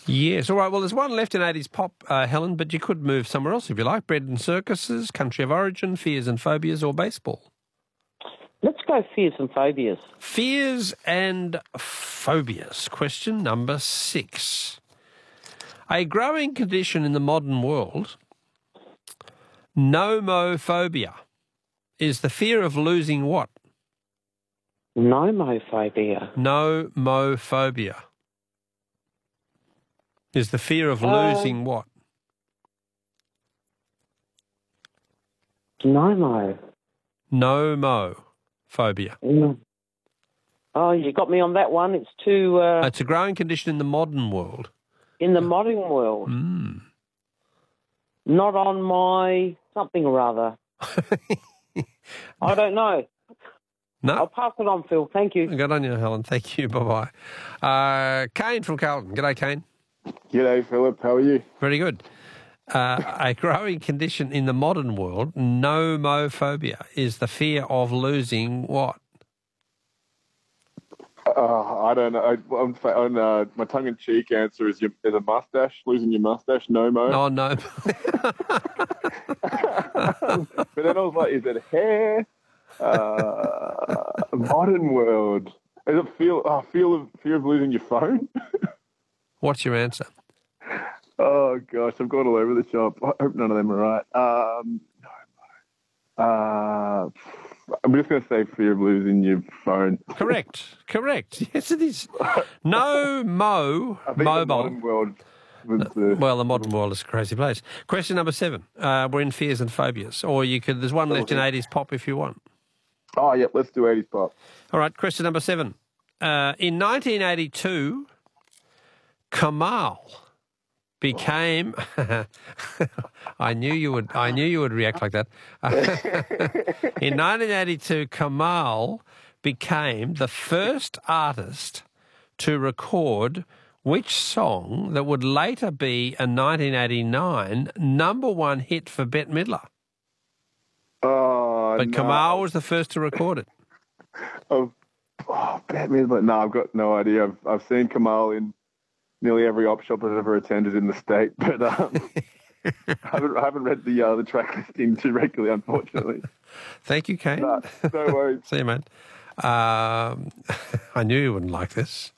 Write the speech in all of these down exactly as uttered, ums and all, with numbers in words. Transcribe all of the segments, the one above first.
Yes. All right. Well, there's one left in eighties pop, uh, Helen, but you could move somewhere else if you like. Bread and circuses, country of origin, fears and phobias, or baseball. Let's go fears and phobias. Fears and phobias. Question number six. A growing condition in the modern world, nomophobia, is the fear of losing what? Nomophobia. Nomophobia is the fear of Uh, losing what? Nomo. Nomophobia. Mm. Oh, you got me on that one. It's too... Uh, It's a growing condition in the modern world. in the modern world. Mm. Not on my something or other. I don't know. No? I'll pass it on, Phil. Thank you. Good on you, Helen. Thank you. Bye-bye. Uh, Kane from Carlton. G'day, Kane. G'day, Philip. How are you? Very good. Uh, a growing condition in the modern world, nomophobia, is the fear of losing what? Uh, I don't know. I, I'm, I'm, uh, my tongue-in-cheek answer is, your, is a mustache, losing your mustache, no mo. Oh, no. But then I was like, is it hair? Uh, modern world. Is it feel, oh, feel of, fear of losing your phone? What's your answer? Oh, gosh, I've gone all over the shop. I hope none of them are right. Um, no, uh, I'm just going to say fear of losing your phone. Correct. Correct. Yes, it is. No mo I think mobile. the modern world was the... Well, the modern world is a crazy place. Question number seven. Uh, we're in fears and phobias. Or you could. There's one left in eighties pop if you want. Oh, yeah, let's do eighties pop. All right, question number seven. Uh, in nineteen eighty-two, Kamal became. I knew you would. I knew you would react like that. In nineteen eighty-two, Kamal became the first artist to record which song that would later be a nineteen eighty-nine number one hit for Bette Midler. Oh, But no. Kamal was the first to record it. Oh, oh Bette Midler. No, I've got no idea. I've, I've seen Kamal in nearly every op shop I've ever attended in the state, but um, I, haven't, I haven't read the uh, the track listing too regularly, unfortunately. Thank you, Kane. No, no worries. See you, mate. Um, I knew you wouldn't like this.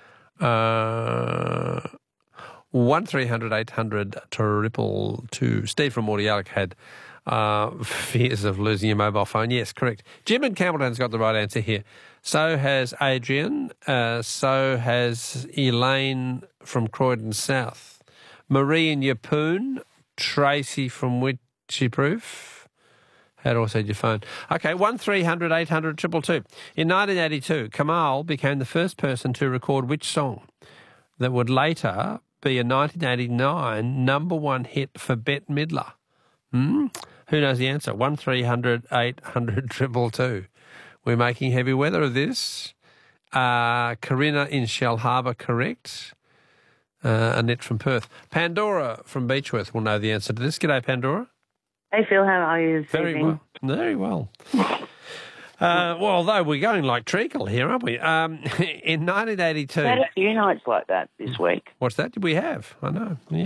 Uh, one three hundred eight hundred triple two. Steve from Mordialloc had uh, fears of losing your mobile phone. Yes, correct. Jim in Campbelltown's got the right answer here. So has Adrian. Uh, so has Elaine from Croydon South. Marie in Yeppoon. Tracy from Witchyproof. Had also your phone. Okay, one three hundred eight hundred triple two. In nineteen eighty-two, Kamal became the first person to record which song that would later be a nineteen eighty-nine number one hit for Bette Midler? Hmm? Who knows the answer? one three hundred eight hundred triple two. We're making heavy weather of this. Uh, Corinna in Shell Harbour, correct. Uh, Annette from Perth. Pandora from Beechworth will know the answer to this. G'day, Pandora. Hey, Phil, how are you this Very evening? well. Very well. Uh, well, although we're going like treacle here, aren't we? Um, in nineteen eighty-two... We had a few nights like that this week. What's that? Did we have? I know. Yeah.